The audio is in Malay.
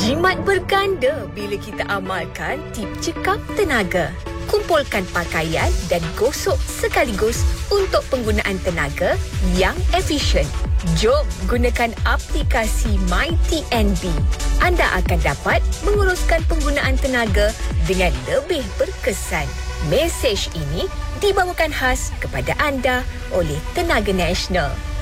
Jimat berganda bila kita amalkan tip cekap tenaga. Kumpulkan pakaian dan gosok sekaligus untuk penggunaan tenaga yang efisien. Jom gunakan aplikasi MyTNB. Anda akan dapat menguruskan penggunaan tenaga dengan lebih berkesan. Mesej ini dibawakan khas kepada anda oleh Tenaga Nasional.